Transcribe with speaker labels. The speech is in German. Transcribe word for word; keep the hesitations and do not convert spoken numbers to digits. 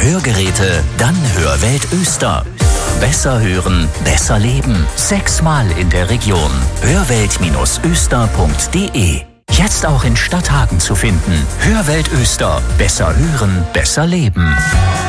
Speaker 1: Hörgeräte? Dann Hörwelt Öster. Besser hören, besser leben. Sechsmal in der Region. hörwelt öster punkt de. Jetzt auch in Stadthagen zu finden. Hörwelt Öster. Besser hören, besser leben.